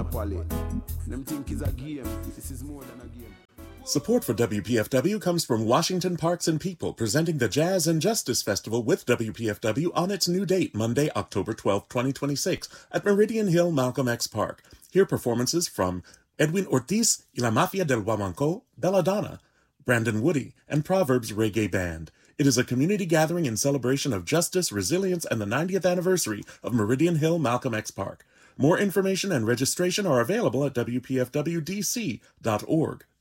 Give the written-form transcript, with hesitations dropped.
monopoly. Them think it's a game. This is more than a game. Support for WPFW comes from Washington Parks and People, presenting the Jazz and Justice Festival with WPFW on its new date, Monday, October 12, 2026, at Meridian Hill Malcolm X Park. Hear performances from Edwin Ortiz y la Mafia del Guamanco, Belladonna, Brandon Woody, and Proverbs Reggae Band. It is a community gathering in celebration of justice, resilience, and the 90th anniversary of Meridian Hill Malcolm X Park. More information and registration are available at WPFWDC.org.